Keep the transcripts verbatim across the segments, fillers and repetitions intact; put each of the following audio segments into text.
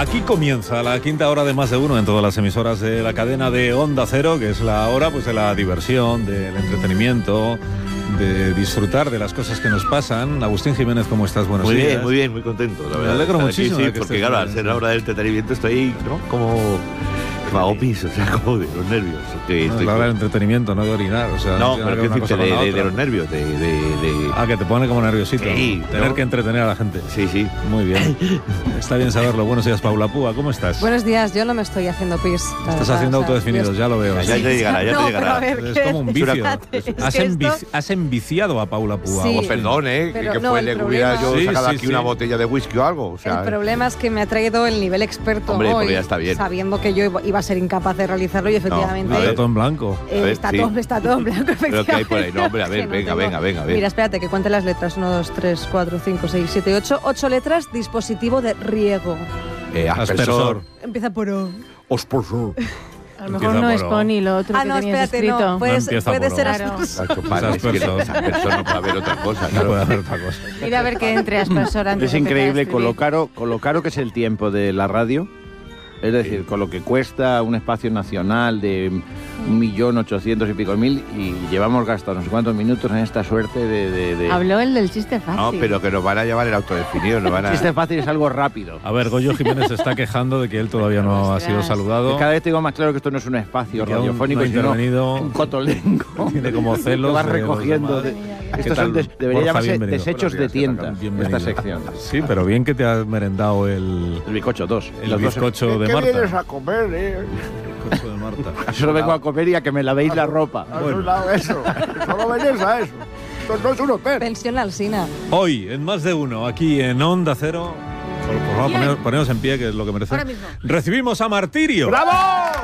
Aquí comienza la quinta hora de Más de Uno en todas las emisoras de la cadena de Onda Cero, que es la hora pues de la diversión, del entretenimiento, de disfrutar de las cosas que nos pasan. Agustín Jiménez, ¿cómo estás? Buenos muy días. Muy bien, muy bien, muy contento. La verdad. Me alegro muchísimo. Sí, sí, de que porque estés claro, bien. al ser la hora del entretenimiento estoy, ¿no? Como... me hago pis, o sea, como de los nervios. Que No, estoy es la hora del entretenimiento, no de orinar. O sea, no, tiene pero que ver que una cosa decirte de, con la de, de otra. los nervios, de... de, de... Ah, que te pone como nerviosito. Sí, Tener ¿no? que entretener a la gente. Sí, sí. Muy bien. Está bien saberlo. Buenos días, Paula Púa. ¿Cómo estás? Buenos días, yo no me estoy haciendo pis. Estás haciendo autodefinidos, ya lo veo. Ya, ya te llegará, ya no, te pero llegará. a ver, Es ¿qué? como un vicio. Espérate, es Has, que envici- esto- has enviciado a Paula Púa. Sí. Oh, Agustín. perdón, ¿eh? Pero que no, fue el le que hubiera problema- yo Sí, sacado sí, aquí sí. una botella de whisky o algo. O sea, El problema es que me ha traído el nivel experto Hombre, hoy, porque ya está bien. sabiendo que yo iba- iba a ser incapaz de realizarlo y efectivamente a ver. Está todo en blanco. eh, a ver, está, sí. todo, está todo en blanco. Pero ¿qué hay por ahí? No, hombre, a ver, Que no venga, tengo- venga, venga, a ver. Mira, espérate, que cuente las letras. uno, dos, tres, cuatro, cinco, seis, siete, ocho. Ocho letras, dispositivo de riego. Eh, Aspersor. Empieza por O. Aspersor. A lo mejor Empieza no por es O. Pony lo otro Ah, que no, tenías espérate, escrito. no. Puede, No empieza puede por ser O. Claro. Aspersor. Nacho, para, es que Aspersor. Aspersor no puede haber otra cosa. No Claro. puede hacer otra cosa. Mira a ver qué entre Aspersor antes Es de empezar a increíble con lo, escribir. caro, con lo caro que es el tiempo de la radio. Es decir, con lo que cuesta un espacio nacional de un millón ochocientos y pico mil y llevamos gastado no sé cuántos minutos en esta suerte de... de, de... Habló el del chiste fácil. No, pero que nos van a llevar el autodefinido, nos van a... Chiste fácil es algo rápido. A ver, Goyo Jiménez se está quejando de que él todavía no ha sido Ostras. saludado. Cada vez tengo más claro que esto no es un espacio Y que aún radiofónico, no ha sino intervenido. un cotolengo. Tiene como celos que vas de los recogiendo. demás. de- ¿Qué Estos tal, son des- debería Borja? llamarse Bienvenido. desechos de Buenos días, tienda, Bienvenido. esta sección. Sí, pero bien que te has merendado el, El bizcocho dos. el Los dos- bizcocho de ¿Qué Marta. vienes a comer, eh? El bizcocho de Marta. Solo vengo a comer y a que me lavéis la ropa. ¿Has hablado eso? Solo venís a eso. Esto no es un hotel. Pensión Alsina. Hoy, en Más de Uno, aquí en Onda Cero. Por, por favor, poneros, poneros en pie, que es lo que merece. Ahora mismo. Recibimos a Martirio. ¡Bravo!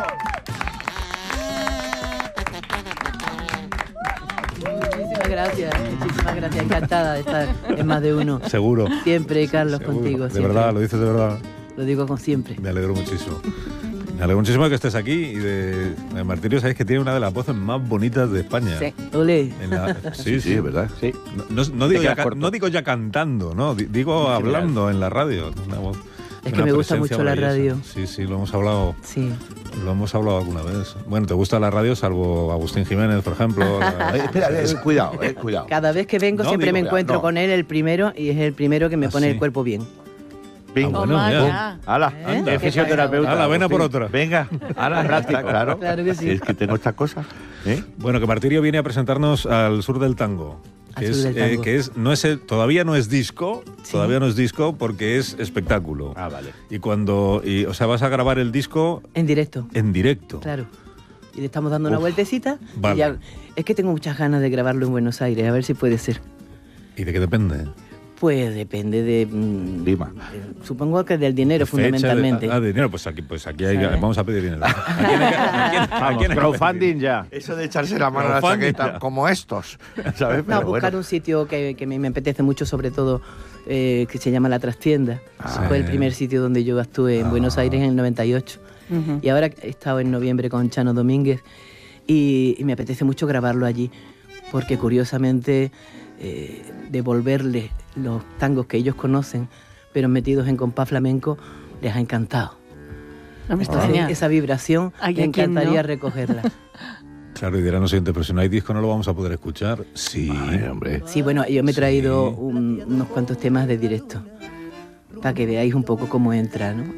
Muchísimas gracias, muchísimas gracias. Encantada de estar en Más de Uno. Seguro. Siempre, Carlos, Seguro. contigo. De siempre. verdad, lo dices de verdad. Lo digo con siempre. Me alegro muchísimo. Me alegro muchísimo de que estés aquí y de, de Martirio. Sabéis que tiene una de las voces más bonitas de España. Sí. Ole. En la- sí, Sí, sí, ¿verdad? Sí. No, no- no digo Te ya, quedas ca- corto. no digo ya cantando, no, Di- digo hablando en la radio. Una voz, Es que una me gusta presencia mucho la maravillosa. radio. Sí, sí, lo hemos hablado, Sí. lo hemos hablado alguna vez. Bueno, ¿te gusta la radio salvo Agustín Jiménez, por ejemplo? Eh, espera, eh, cuidado, eh, cuidado. Cada vez que vengo No, siempre digo, me encuentro no. con él, el primero, y es el primero que me ¿Ah, pone sí? el cuerpo bien. Venga, Ah, bueno, Toma ya. ya. hala, ¿Eh? anda. El fisioterapeuta. Ah, la vena por Agustín. otra. Venga, hala, práctica, claro. Claro que sí. Es que tengo esta cosa. ¿Eh? Bueno, que Martirio viene a presentarnos al sur del tango. Al Que sur es, del eh, tango. que es, no es el- todavía no es disco, Sí. todavía no es disco porque es espectáculo. Ah, vale. Y cuando, y, o sea, vas a grabar el disco En directo, en directo. claro. Y le estamos dando una Uf, vueltecita. y vale. ya- es que tengo muchas ganas de grabarlo en Buenos Aires, a ver si puede ser. ¿Y de qué depende? Pues depende de... mm, Lima. de- supongo que del dinero, Fecha de- fundamentalmente. ah, de dinero, pues aquí, pues aquí hay, ¿Sabes? vamos a pedir dinero. ¿A quién hay que- a quién- a Vamos, quién hay que crowdfunding pedir? ya. Eso de echarse la mano a la Crowdfunding, chaqueta ya. como estos, ¿sabes? No, Pero buscar bueno. un sitio que, que me, me apetece mucho, sobre todo, eh, que se llama La Trastienda. Ah, Fue el sí. primer sitio donde yo actué en Ah. Buenos Aires en el noventa y ocho. Ujú. Y ahora he estado en noviembre con Chano Domínguez y, y me apetece mucho grabarlo allí, porque curiosamente eh, devolverle los tangos que ellos conocen, pero metidos en compás flamenco, les ha encantado. No, está Entonces, genial. esa vibración Ay, me ¿a quién encantaría no? recogerla. Claro, y dirán los siguientes, pero si no hay disco no lo vamos a poder escuchar. Sí. Ay, hombre. Sí, bueno, yo me he Sí. traído un- unos cuantos temas de directo, para que veáis un poco cómo entra, ¿no?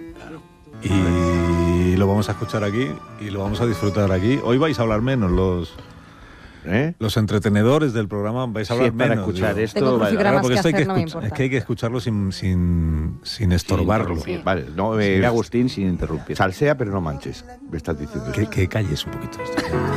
Y lo vamos a escuchar aquí y lo vamos a disfrutar aquí. Hoy vais a hablar menos los, ¿Eh? los entretenedores del programa, vais a Sí, hablar para menos. escuchar digo. esto. Tengo vale. crucigramas Claro, porque que esto hay que hacer, no me escuchar- importa. es que hay que escucharlo sin, sin, sin estorbarlo. interrumpir. Vale, no Sí, eh, Agustín sin interrumpir. salsea, pero no manches. Me estás diciendo. Que, que calles un poquito.